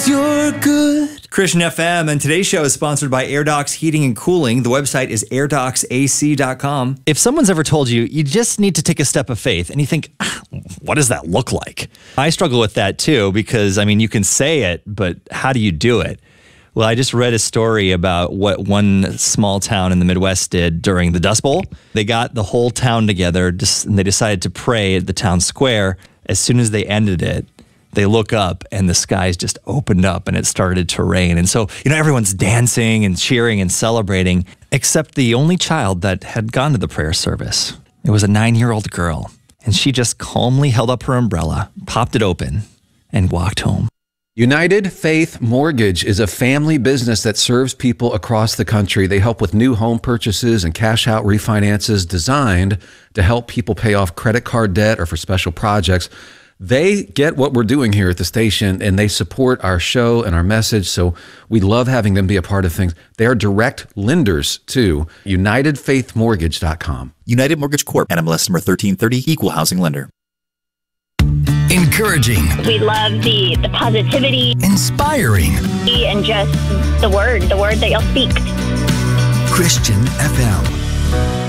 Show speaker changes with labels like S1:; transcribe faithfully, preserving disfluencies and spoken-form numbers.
S1: You're good. Christian F M, and today's show is sponsored by AirDocs Heating and Cooling. The website is air docs a c dot com. If someone's ever told you, you just need to take a step of faith, and you think, ah, what does that look like? I struggle with that too, because, I mean, you can say it, but how do you do it? Well, I just read a story about what one small town in the Midwest did during the Dust Bowl. They got the whole town together, and they decided to pray at the town square. As soon as they ended it, they look up and the skies just opened up and it started to rain. And so, you know, everyone's dancing and cheering and celebrating, except the only child that had gone to the prayer service. It was a nine-year-old girl, and she just calmly held up her umbrella, popped it open, and walked home.
S2: United Faith Mortgage is a family business that serves people across the country. They help with new home purchases and cash-out refinances designed to help people pay off credit card debt or for special projects. They get what we're doing here at the station, and they support our show and our message, so we love having them be a part of things. They are direct lenders, too. united faith mortgage dot com.
S3: United Mortgage Corp, N M L S number thirteen thirty, Equal Housing Lender.
S4: Encouraging.
S5: We love the, the positivity.
S4: Inspiring.
S5: And just the word, the word that you'll speak.
S4: Christian F M.